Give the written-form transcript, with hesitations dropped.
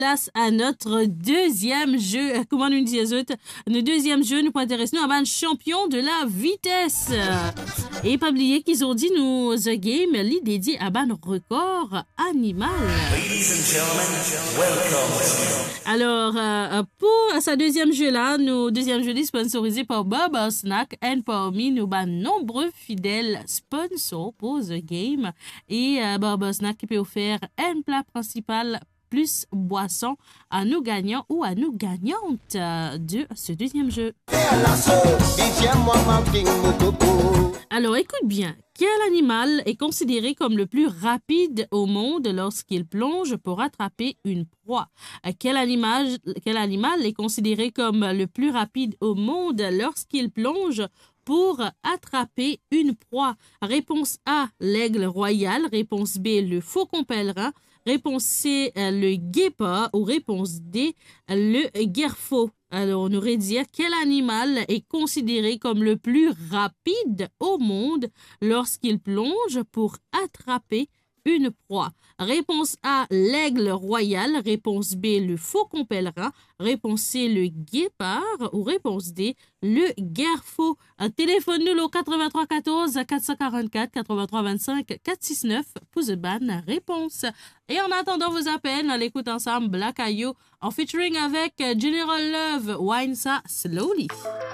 place à notre deuxième jeu. Comment nous disons notre deuxième jeu nous intéresse nous à un champion de la vitesse. Et pas oublier qu'ils ont dit nous The Game li dédié à un record animal. Alors pour sa deuxième jeu là, nous deuxième jeu sponsorisé par Barber Snack et parmi nous nombreux fidèles sponsors pour The Game et Barber Snack qui peut offrir un plat principal plus boisson à nos gagnants ou à nos gagnantes de ce deuxième jeu. Alors écoute bien, quel animal est considéré comme le plus rapide au monde lorsqu'il plonge pour attraper une proie? Quel animal est considéré comme le plus rapide au monde lorsqu'il plonge pour attraper une proie? Réponse A, l'aigle royal. Réponse B, le faucon pèlerin. Réponse C, le guépard. Ou réponse D, le guerfo. Alors, on aurait dire quel animal est considéré comme le plus rapide au monde lorsqu'il plonge pour attraper une proie. Réponse A, l'aigle royal. Réponse B, le faucon pèlerin. Réponse C, le guépard. Ou réponse D, le guerfo. Téléphone-nous au 83 14 444 83 25 469 pour the bonne réponse. Et en attendant vos appels, on l'écoute ensemble Black Ayo en featuring avec General Love, Wine Ça Slowly.